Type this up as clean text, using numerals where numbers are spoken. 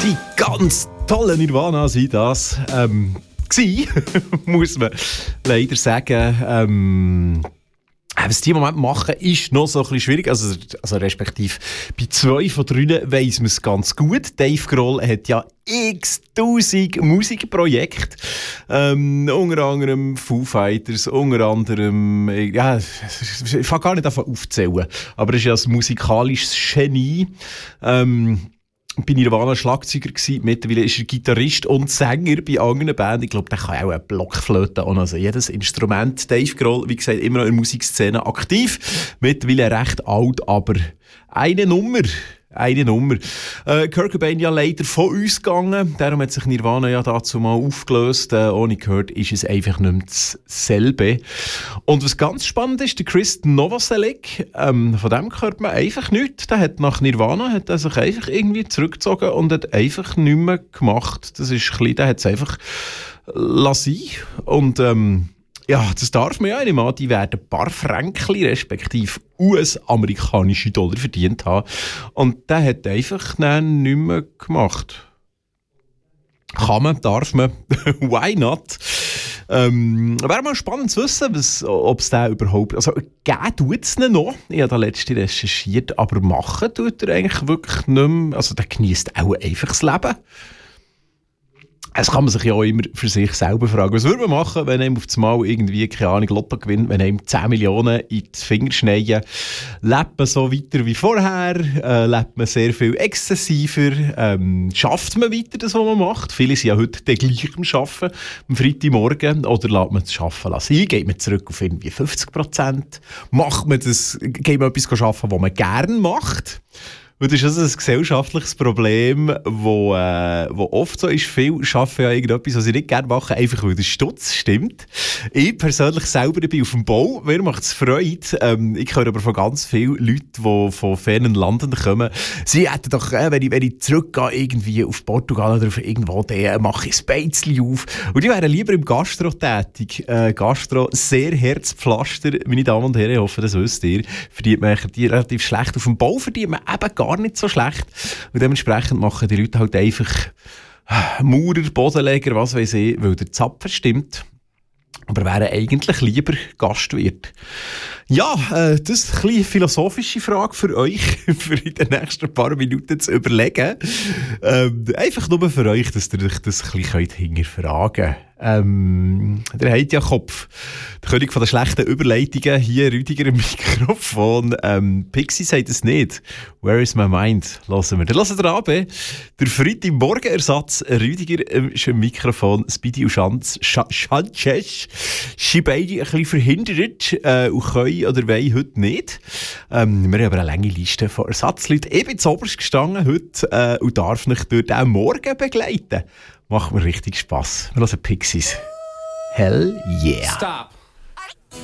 Die ganz tolle Nirvana sind das. Gsi, muss man leider sagen. Was die im Moment machen, ist noch so ein bisschen schwierig. Also respektive bei 2 von 3 weiss man es ganz gut. Dave Grohl hat ja x-tausend Musikprojekte. Unter anderem Foo Fighters, unter anderem, ja, ich fange gar nicht davon aufzählen. Aber er ist ja ein musikalisches Genie. Bei Nirvana Schlagzeuger gewesen. Mittlerweile ist er Gitarrist und Sänger bei anderen Bands. Ich glaube, der kann auch eine Blockflöte und also jedes Instrument. Dave Grohl, wie gesagt, immer noch in der Musikszene aktiv. Mittlerweile recht alt, aber eine Nummer. Kurt Cobain ja leider von uns gegangen. Darum hat sich Nirvana ja dazu mal aufgelöst. Ohne Kurt ist es einfach nicht mehr dasselbe. Und was ganz spannend ist, der Chris Novoselic, von dem hört man einfach nichts. Der hat nach Nirvana hat er sich einfach irgendwie zurückgezogen und hat einfach nichts mehr gemacht. Das ist klein, der hat es einfach lassen. Und ja, das darf man ja nicht mal. Die werden ein paar Fränkli, respektive US-amerikanische Dollar verdient haben. Und der hat einfach dann nichts mehr gemacht. Kann man, darf man. Why not? Wäre mal spannend zu wissen, ob es den überhaupt... Also, geben tut es ihn noch. Ich habe da letzte recherchiert. Aber machen tut er eigentlich wirklich nicht mehr. Also, der genießt auch einfach das Leben. Es kann man sich ja auch immer für sich selber fragen, was würde man machen, wenn einem auf das Mal irgendwie, keine Ahnung, Lotto gewinnt, wenn einem 10 Millionen in die Finger schneiden. Lebt man so weiter wie vorher? Lebt man sehr viel exzessiver? Schafft man weiter das, was man macht? Viele sind ja heute gleich am Arbeiten, am Freitagmorgen. Oder lässt man das Arbeiten sein? Geht man zurück auf irgendwie 50%? Macht man das, geht man etwas arbeiten, was man gerne macht? Und das ist also ein gesellschaftliches Problem, wo oft so ist. Viele arbeiten ja irgendetwas, was sie nicht gerne machen, einfach weil der Stutz stimmt. Ich persönlich selber bin auf dem Bau. Mir macht es Freude. Ich höre aber von ganz vielen Leuten, die von fernen Landen kommen, sie hätten doch, wenn ich zurückgehe, irgendwie auf Portugal oder auf irgendwo, dann mache ich ein Beizli auf. Und die wären lieber im Gastro tätig. Gastro, sehr Herzpflaster, meine Damen und Herren, ich hoffe, das wisst ihr. Verdient man die relativ schlecht. Auf dem Bau verdient man eben gar nicht so schlecht. Und dementsprechend machen die Leute halt einfach Maurer, Bodenleger, was weiß ich, weil der Zapfen stimmt. Aber wären eigentlich lieber Gastwirt. Ja, das ist eine philosophische Frage für euch, für in den nächsten paar Minuten zu überlegen. Einfach nur für euch, dass ihr euch das ein bisschen hinterfragen könnt. Der hat ja Kopf. Der König von der schlechten Überleitungen, hier Rüdiger im Mikrofon. Pixie sagt es nicht. Where is my mind? Hören wir. Dann hören wir ab. Der Freitagmorgenersatz Rüdiger im Mikrofon. Speedy und Sanchez sind beide ein bisschen verhindert und können oder wollen heute nicht. Wir haben aber eine lange Liste von Ersatzleuten. Ich bin zuoberst gestanden heute und darf mich durch den Morgen begleiten. Macht mir richtig Spass. Wir hören Pixies. Hell yeah. Stop.